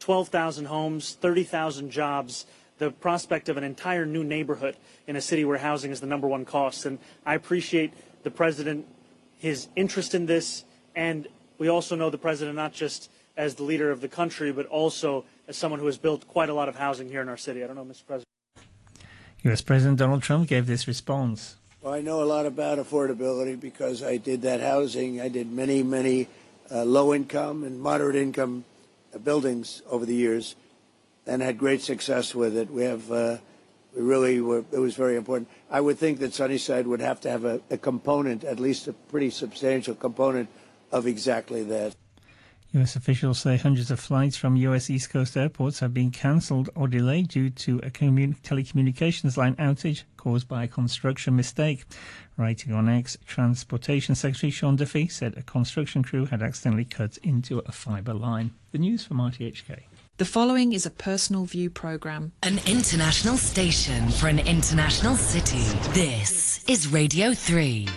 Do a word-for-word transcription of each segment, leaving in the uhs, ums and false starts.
twelve thousand homes, thirty thousand jobs, the prospect of an entire new neighborhood in a city where housing is the number one cost. And I appreciate the president, his interest in this, and we also know the president not just as the leader of the country, but also as someone who has built quite a lot of housing here in our city. I don't know, Mister President. U S President Donald Trump gave this response. Well, I know a lot about affordability because I did that housing. I did many, many uh, low-income and moderate-income uh, buildings over the years and had great success with it. We have, uh, we really were, it was very important. I would think that Sunnyside would have to have a, a component, at least a pretty substantial component of exactly that. U S officials say hundreds of flights from U S East Coast airports have been cancelled or delayed due to a commun- telecommunications line outage caused by a construction mistake. Writing on X, Transportation Secretary Sean Duffy said a construction crew had accidentally cut into a fibre line. The news from R T H K. The following is a personal view programme. An international station for an international city. This is Radio three.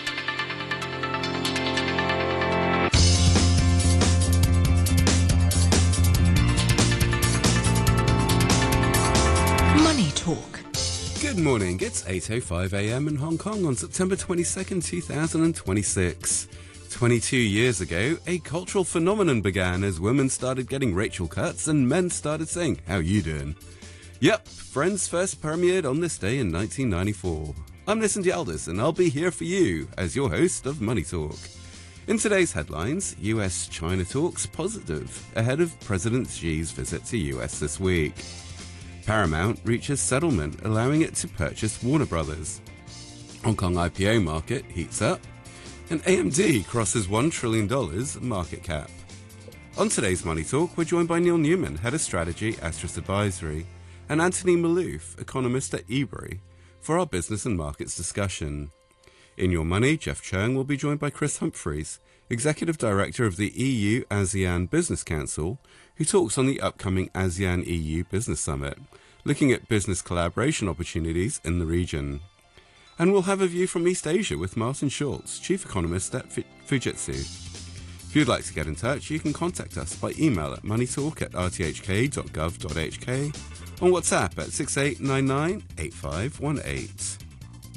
Money Talk. Good morning. It's eight oh five a m in Hong Kong on September twenty-second, two thousand twenty-six. twenty-two years ago, a cultural phenomenon began as women started getting Rachel cuts and men started saying, "How you doing?" Yep, Friends first premiered on this day in nineteen ninety-four. I'm Nissan Aldis, and I'll be here for you as your host of Money Talk. In today's headlines, U S-China talks positive ahead of President Xi's visit to U S this week. Paramount reaches settlement allowing it to purchase Warner Brothers. Hong Kong I P O market heats up. And A M D crosses one trillion dollars market cap. On today's Money Talk, we're joined by Neil Newman, Head of Strategy, Astris Advisory, and Anthony Malouf, economist at Ebury, for our business and markets discussion. In Your Money, Jeff Chung will be joined by Chris Humphreys, Executive Director of the E U-ASEAN Business Council, who talks on the upcoming ASEAN-E U Business Summit, looking at business collaboration opportunities in the region. And we'll have a view from East Asia with Martin Schultz, Chief Economist at Fujitsu. If you'd like to get in touch, you can contact us by email at moneytalk at r t h k dot gov dot h k, on WhatsApp at six eight nine nine eight five one eight.